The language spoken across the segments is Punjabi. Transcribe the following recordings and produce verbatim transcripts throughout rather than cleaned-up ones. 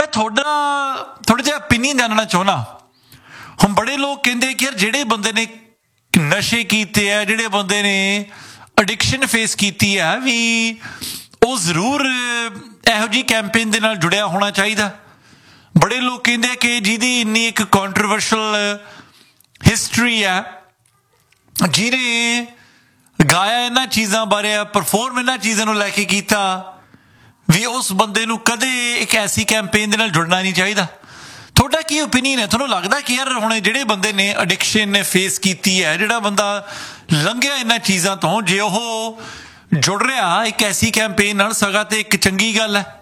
ਤੁਹਾਡਾ ਥੋੜ੍ਹਾ ਜਿਹਾ ਓਪੀਨੀਅਨ ਜਾਣਨਾ ਚਾਹੁੰਦਾ। ਹੁਣ ਬੜੇ ਲੋਕ ਕਹਿੰਦੇ ਕਿ ਯਾਰ ਜਿਹੜੇ ਬੰਦੇ ਨੇ ਨਸ਼ੇ ਕੀਤੇ ਆ, ਜਿਹੜੇ ਬੰਦੇ ਨੇ ਅਡਿਕਸ਼ਨ ਫੇਸ ਕੀਤੀ ਆ, ਵੀ ਉਹ ਜ਼ਰੂਰ ਇਹੋ ਜਿਹੀ ਕੈਂਪੇਨ ਦੇ ਨਾਲ ਜੁੜਿਆ ਹੋਣਾ ਚਾਹੀਦਾ। ਬੜੇ ਲੋਕ ਕਹਿੰਦੇ ਕਿ ਜਿਹਦੀ ਇੰਨੀ ਇੱਕ ਕੰਟਰੋਵਰਸ਼ਲ ਹਿਸਟਰੀ ਆ, ਜਿਹਨੇ ਗਾਇਆ ਇਹਨਾਂ ਚੀਜ਼ਾਂ ਬਾਰੇ, ਪਰਫੋਰਮ ਇਹਨਾਂ ਚੀਜ਼ਾਂ ਨੂੰ ਲੈ ਕੇ ਕੀਤਾ, ਵੀ ਉਸ ਬੰਦੇ ਨੂੰ ਕਦੇ ਇੱਕ ਐਸੀ ਕੈਂਪੇਨ ਦੇ ਨਾਲ ਜੁੜਨਾ ਨਹੀਂ ਚਾਹੀਦਾ। ਤੁਹਾਡਾ ਕੀ ਓਪੀਨੀਅਨ ਹੈ? ਤੁਹਾਨੂੰ ਲੱਗਦਾ ਕਿ ਯਾਰ ਹੁਣ ਜਿਹੜੇ ਬੰਦੇ ਨੇ ਅਡਿਕਸ਼ਨ ਫੇਸ ਕੀਤੀ ਹੈ, ਜਿਹੜਾ ਬੰਦਾ ਲੰਘਿਆ ਇਹਨਾਂ ਚੀਜ਼ਾਂ ਤੋਂ, ਜੇ ਉਹ ਜੁੜ ਰਿਹਾ ਇੱਕ ਐਸੀ ਕੈਂਪੇਨ ਨਾਲ, ਸਗਾ ਤੇ ਇੱਕ ਚੰਗੀ ਗੱਲ ਹੈ।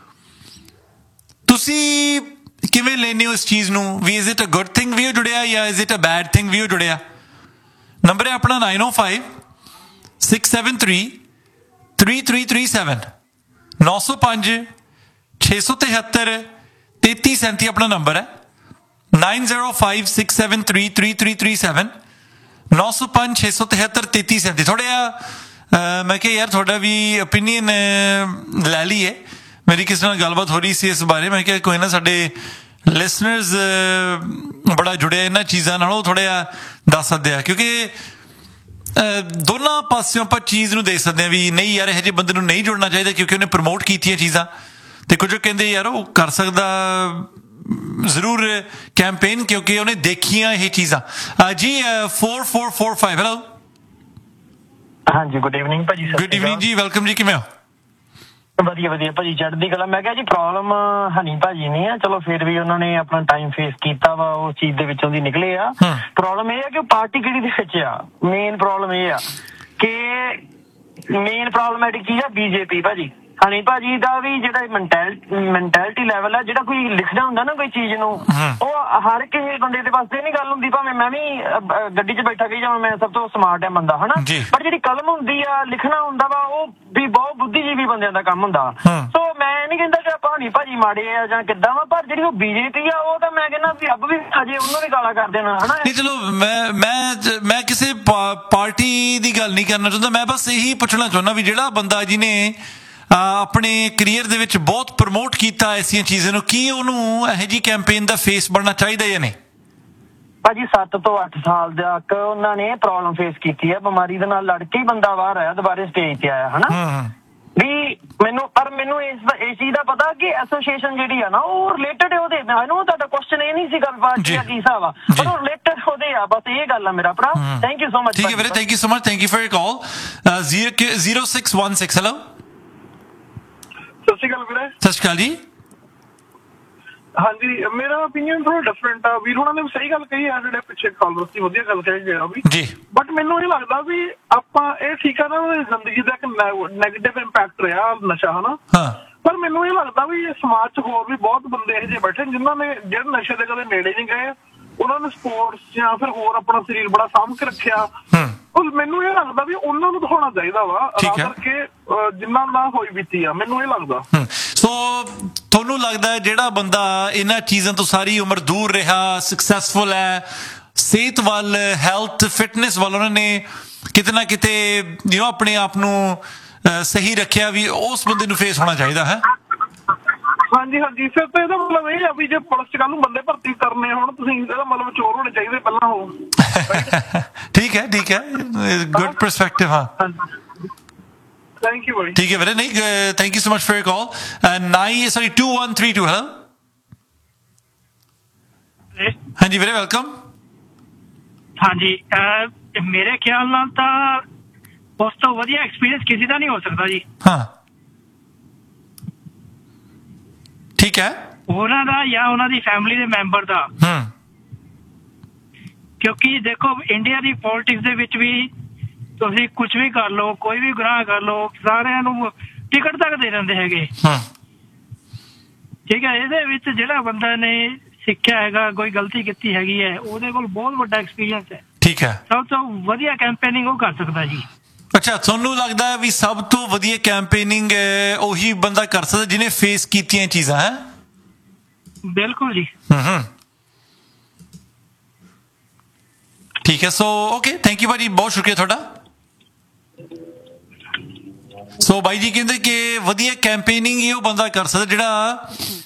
ਤੁਸੀਂ ਕਿਵੇਂ ਲੈਂਦੇ ਹੋ ਇਸ ਚੀਜ਼ ਨੂੰ? ਵੀ is it a good thing ਵੀ ਉਹ ਜੁੜਿਆ, ਜਾਂ is it a bed thing ਵੀ ਉਹ ਜੁੜਿਆ? ਨੰਬਰ ਹੈ ਆਪਣਾ ਨਾਈਨ ਓ five six seven three three three three seven, ਨੌ ਸੌ ਪੰਜ ਛੇ ਸੌ ਤਿਹੱਤਰ ਤੇਤੀ ਸੈਂਤੀ ਆਪਣਾ ਨੰਬਰ ਹੈ। Nine zero five six seven three three three three seven, ਨੌ ਸੌ ਪੰਜ ਛੇ ਸੌ ਤਿਹੱਤਰ ਤੇਤੀ ਸੈਂਤੀ। ਥੋੜ੍ਹਾ ਜਿਹਾ ਮੈਂ ਕਿਹਾ ਯਾਰ ਤੁਹਾਡਾ ਵੀ ਓਪੀਨੀਅਨ ਲੈ ਲਈਏ। ਮੇਰੀ ਕਿਸੇ ਨਾਲ ਗੱਲਬਾਤ ਹੋ ਰਹੀ ਸੀ ਇਸ ਬਾਰੇ, ਮੈਂ ਕਿਹਾ ਕੋਈ ਨਾ ਸਾਡੇ ਲਿਸਨਰਸ ਬੜਾ ਜੁੜਿਆ ਇਹਨਾਂ ਚੀਜ਼ਾਂ ਨਾਲ, ਉਹ ਥੋੜ੍ਹਾ ਜਿਹਾ ਦੱਸ ਸਕਦੇ ਆ, ਕਿਉਂਕਿ ਦੋਨਾਂ ਪਾਸਿਓਂ ਆਪਾਂ ਚੀਜ਼ ਨੂੰ ਦੇਖ ਸਕਦੇ ਹਾਂ ਵੀ ਨਹੀਂ ਯਾਰ ਇਹੋ ਜਿਹੇ ਬੰਦੇ ਨੂੰ ਨਹੀਂ ਜੁੜਨਾ ਚਾਹੀਦਾ ਕਿਉਂਕਿ ਉਹਨੇ ਪ੍ਰਮੋਟ ਕੀਤੀਆਂ ਚੀਜ਼ਾਂ, ਤੇ ਕੁਝ ਕਹਿੰਦੇ ਯਾਰ ਉਹ ਕਰ ਸਕਦਾ ਜ਼ਰੂਰ ਕੈਂਪੇਨ ਕਿਉਂਕਿ ਉਹਨੇ ਦੇਖੀਆਂ ਇਹ ਚੀਜ਼ਾਂ। ਜੀ four four four five, hello. ਹਾਂਜੀ, ਗੁੱਡ ਈਵਨਿੰਗ ਭਾਜੀ। ਗੁੱਡ ਈਵਨਿੰਗ ਜੀ, ਵੈਲਕਮ ਜੀ, ਕਿਵੇਂ ਹੋ? ਵਧੀਆ ਵਧੀਆ ਭਾਜੀ, ਚੜ੍ਹਦੀ ਕਲਾ। ਮੈਂ ਕਿਹਾ ਜੀ ਪ੍ਰੋਬਲਮ ਹਨੀ ਭਾਜੀ ਨਹੀਂ ਆ, ਚਲੋ ਫਿਰ ਵੀ ਉਹਨਾਂ ਨੇ ਆਪਣਾ ਟਾਈਮ ਫੇਸ ਕੀਤਾ ਵਾ, ਉਸ ਚੀਜ਼ ਦੇ ਵਿੱਚੋਂ ਦੀ ਨਿਕਲੇ ਆ। ਪ੍ਰੋਬਲਮ ਇਹ ਆ ਕਿ ਪਾਰਟੀ ਕਿਹੜੀ ਦੇ ਵਿੱਚ ਆ। ਮੇਨ ਪ੍ਰੋਬਲਮ ਇਹ ਆ ਕਿ ਮੇਨ ਪ੍ਰੋਬਲਮੈਟਿਕ ਚੀਜ਼ ਆ ਬੀਜੇਪੀ ਭਾਜੀ। ਹਨੀ ਭਾਜੀ ਦਾ ਵੀ ਜਿਹੜਾ ਮੈਂਟੈਲਿਟੀ ਲੈਵਲ ਆ, ਜਿਹੜਾ ਕੋਈ ਲਿਖਦਾ ਹੁੰਦਾ ਨਾ ਕੋਈ ਚੀਜ਼ ਨੂੰ, ਉਹ ਹਰ ਕਿਸੇ ਬੰਦੇ ਦੇ ਵਾਸਤੇ ਨਹੀਂ ਗੱਲ ਹੁੰਦੀ। ਭਾਵੇਂ ਮੈਂ ਵੀ ਗੱਡੀ 'ਚ ਬੈਠਾ ਕਹੀ ਜਾਵਾਂ ਮੈਂ ਸਭ ਤੋਂ ਸਮਾਰਟ ਹੈ ਬੰਦਾ, ਹਨਾ, ਪਰ ਜਿਹੜੀ ਕਲਮ ਹੁੰਦੀ ਆ, ਲਿਖਣਾ ਹੁੰਦਾ ਵਾ, ਉਹ ਵੀ ਬਹੁਤ ਬੁੱਧੀਜੀਵੀ ਬੰਦਿਆਂ ਦਾ ਕੰਮ ਹੁੰਦਾ। ਸੋ ਮੈਂ ਨਹੀਂ ਕਹਿੰਦਾ ਕਿ ਆਪਾਂ ਹਨੀ ਭਾਜੀ ਮਾੜੇ ਆ ਜਾਂ ਕਿੱਦਾਂ ਵਾ, ਪਰ ਜਿਹੜੀ ਉਹ ਬੀਜੇਪੀ ਆ ਉਹ ਤਾਂ ਮੈਂ ਕਹਿੰਦਾ ਵੀ ਰੱਬ ਵੀ ਅਜੇ ਉਹਨਾਂ ਦੀ ਗਾਲਾਂ ਕਰ ਦੇਣਾ, ਹਨਾ। ਨਹੀਂ ਚਲੋ ਮੈਂ ਮੈਂ ਮੈਂ ਕਿਸੇ ਪਾਰਟੀ ਦੀ ਗੱਲ ਨਹੀਂ ਕਰਨਾ ਚਾਹੁੰਦਾ, ਮੈਂ ਬਸ ਇਹੀ ਪੁੱਛਣਾ ਚਾਹੁੰਦਾ ਵੀ ਜਿਹੜਾ ਬੰਦਾ ਜਿਹਨੇ ਆਪਣੇ ਕਰੀਅਰ ਦੇ ਵਿੱਚ ਬਹੁਤ ਪ੍ਰਮੋਟ ਕੀਤਾ ਐਸੀਆਂ ਚੀਜ਼ਾਂ ਨੂੰ, ਕੀ ਉਹਨੂੰ ਇਹੋ ਜਿਹੀ ਕੈਂਪੇਨ ਦਾ ਫੇਸ ਬਣਨਾ ਚਾਹੀਦਾ ਜਾਂ ਨਹੀਂ? ਭਾਜੀ ਸੱਤ ਤੋਂ ਅੱਠ ਸਾਲ ਤੱਕ ਉਹਨਾਂ ਨੇ ਪ੍ਰੋਬਲਮ ਫੇਸ ਕੀਤੀ ਹੈ, ਬਿਮਾਰੀ ਦੇ ਨਾਲ ਲੜ ਕੇ ਬੰਦਾ ਬਾਹਰ ਆਇਆ, ਦੁਬਾਰੇ ਸਟੇਜ ਤੇ ਆਇਆ, ਹਨਾ। ਵੀ ਮੈਨੂੰ ਪਰ ਮੈਨੂੰ ਇਸ ਇਸ ਚੀਜ਼ ਦਾ ਪਤਾ ਕਿ ਐਸੋਸੀਏਸ਼ਨ ਜਿਹੜੀ ਆ ਨਾ ਉਹ ਰਿਲੇਟਡ ਉਹਦੇ ਨਾਲ, ਤੁਹਾਡਾ ਕੁਐਸਚਨ ਇਹ ਨਹੀਂ ਸੀ ਗੱਲਬਾਤ ਕੀ ਹਿਸਾਬ ਆ, ਪਰ ਉਹ ਰਿਲੇਟਡ ਉਹਦੇ ਆ, ਬਸ ਇਹ ਗੱਲ ਆ ਮੇਰਾ ਭਰਾ। Thank you so much. ਠੀਕ ਹੈ ਵੀਰੇ, thank you so much, thank you for your call. Zero six one six, hello. ਸਤਿ ਸ਼੍ਰੀ ਅਕਾਲ ਵੀਰੇ। ਸਤਿ ਸ਼੍ਰੀ ਅਕਾਲ ਜੀ। ਹਾਂਜੀ, ਮੇਰਾ ਓਪੀਨੀਅਨ ਥੋੜਾ ਡਿਫਰੈਂਟ ਆ। ਵੀਰ ਉਹਨਾਂ ਨੇ ਸਹੀ ਗੱਲ ਕਹੀ ਆ, ਜਿਹੜੇ ਪਿੱਛੇ ਕਾਲਰ ਸੀ ਵਧੀਆ ਗੱਲ ਕਹੀ ਗਿਆ ਵੀ ਜੀ, ਬਟ ਮੈਨੂੰ ਇਹ ਲੱਗਦਾ ਵੀ ਆਪਾਂ ਇਹ ਠੀਕ ਆ ਨਾ, ਜ਼ਿੰਦਗੀ ਦਾ ਇੱਕ ਨੈਗੇਟਿਵ ਇੰਪੈਕਟ ਰਿਹਾ ਨਸ਼ਾ, ਹਨਾ, ਪਰ ਮੈਨੂੰ ਇਹ ਲੱਗਦਾ ਵੀ ਸਮਾਜ 'ਚ ਹੋਰ ਵੀ ਬਹੁਤ ਬੰਦੇ ਇਹੋ ਜਿਹੇ ਬੈਠੇ ਜਿਨ੍ਹਾਂ ਨੇ ਜਿਹੜੇ ਨਸ਼ੇ ਦੇ ਕਦੇ ਨੇੜੇ ਨਹੀਂ ਗਏ, ਉਹਨਾਂ ਨੇ ਸਪੋਰਟਸ ਜਾਂ ਫਿਰ ਹੋਰ ਆਪਣਾ ਸਰੀਰ ਬੜਾ ਸਾਂਭ ਕੇ ਰੱਖਿਆ। ਮੈਨੂੰ ਇਹ ਲੱਗਦਾ ਵੀ ਉਹਨਾਂ ਨੂੰ ਦਿਖਾਉਣਾ ਚਾਹੀਦਾ ਵਾ ਕਰਕੇ ਜਿੰਨਾ ਨਾ ਹੋਈ ਬੀਤੀ ਆ, ਮੈਨੂੰ ਇਹ ਲੱਗਦਾ। ਸੋ ਤੁਹਾਨੂੰ ਲੱਗਦਾ ਜਿਹੜਾ ਬੰਦਾ ਇਹਨਾਂ ਚੀਜ਼ਾਂ ਤੋਂ ਸਾਰੀ ਉਮਰ ਦੂਰ ਰਿਹਾ, ਸਕਸੈਸਫੁਲ ਹੈ, ਸਿਹਤ ਵੱਲ, ਹੈਲਥ, ਫਿਟਨੈਸ ਵੱਲ ਉਹਨਾਂ ਨੇ ਕਿਤੇ ਨਾ ਕਿਤੇ ਜਿਉਂ ਆਪਣੇ ਆਪ ਨੂੰ ਸਹੀ ਰੱਖਿਆ, ਵੀ ਉਸ ਬੰਦੇ ਨੂੰ ਫੇਸ ਹੋਣਾ ਚਾਹੀਦਾ ਹੈ। ਹਾਂਜੀ ਹਾਂਜੀ, ਫਿਰ ਤਾਂ ਇਹਦਾ ਮਤਲਬ ਇਹ ਆ ਵੀ ਜੇ ਪੁਲਿਸ 'ਚ ਕੱਲ੍ਹ ਨੂੰ ਬੰਦੇ ਭਰਤੀ ਕਰਨੇ ਹੋਣ ਤੁਸੀਂ, ਇਹਦਾ ਮਤਲਬ ਚੋਰ ਹੋਣੇ ਚਾਹੀਦੇ ਪਹਿਲਾਂ ਹੋ। ਠੀਕ ਹੈ ਠੀਕ ਹੈ, ਗੁੱਡ ਪਰਸਪੈਕਟਿਵ। ਹਾਂ ਥੈਂਕ ਯੂ ਬੜੀ। ਠੀਕ ਹੈ ਵੀਰੇ, ਨਹੀਂ thank you so much for your ਕਾਲ। ਨਾਈ sorry to one three two, hello. ਹਾਂਜੀ ਵੀਰੇ, ਵੈਲਕਮ। ਹਾਂਜੀ, ਮੇਰੇ ਖਿਆਲ ਨਾਲ ਤਾਂ ਉਸ ਤੋਂ ਵਧੀਆ ਐਕਸਪੀਰੀਅੰਸ ਕਿਸੇ ਦਾ ਨਹੀਂ ਹੋ ਸਕਦਾ ਜੀ। ਹਾਂ ਠੀਕ ਹੈ, ਉਹਨਾਂ ਦਾ ਜਾਂ ਉਹਨਾਂ ਦੀ ਫੈਮਿਲੀ ਦੇ ਮੈਂਬਰ ਦਾ। ਕਿਉਂਕਿ ਦੇਖੋ ਇੰਡੀਆ ਦੀ ਪੋਲਿਟਿਕਸ ਦੇ ਵਿੱਚ ਵੀ ਤੁਸੀਂ ਕੁਛ ਵੀ ਕਰ ਲਓ, ਕੋਈ ਵੀ ਗੁਨਾਹ ਕਰ ਲਓ, ਸਾਰਿਆਂ ਨੂੰ ਟਿਕਟ ਤੱਕ ਦੇ ਦਿੰਦੇ ਹੈਗੇ। ਠੀਕ ਹੈ, ਇਹਦੇ ਵਿੱਚ ਜਿਹੜਾ ਬੰਦਾ ਨੇ ਸਿੱਖਿਆ ਹੈਗਾ, ਕੋਈ ਗਲਤੀ ਕੀਤੀ ਹੈਗੀ ਹੈ, ਉਹਦੇ ਕੋਲ ਬਹੁਤ ਵੱਡਾ ਐਕਸਪੀਰੀਅੰਸ ਹੈ। ਠੀਕ ਹੈ, ਸਭ ਤੋਂ ਵਧੀਆ ਕੈਂਪੇਨਿੰਗ ਉਹ ਕਰ ਸਕਦਾ ਜੀ। ਅੱਛਾ, ਤੁਹਾਨੂੰ ਲੱਗਦਾ ਵੀ ਸਭ ਤੋਂ ਵਧੀਆ ਕੈਂਪੇਨਿੰਗ ਉਹੀ ਬੰਦਾ ਕਰ ਸਕਦਾ ਜਿਹਨੇ ਫੇਸ ਕੀਤੀਆਂ ਚੀਜ਼ਾਂ? ਹੈ ਬਿਲਕੁਲ ਜੀ। ਠੀਕ ਹੈ, ਸੋ ਓਕੇ, ਥੈਂਕ ਯੂ ਭਾਜੀ, ਬਹੁਤ ਸ਼ੁਕਰੀਆ ਤੁਹਾਡਾ। ਸੋ ਬਾਈ ਜੀ ਕਹਿੰਦੇ ਕਿ ਵਧੀਆ ਕੈਂਪੇਨਿੰਗ ਹੀ ਉਹ ਬੰਦਾ ਕਰ ਸਕਦਾ ਜਿਹੜਾ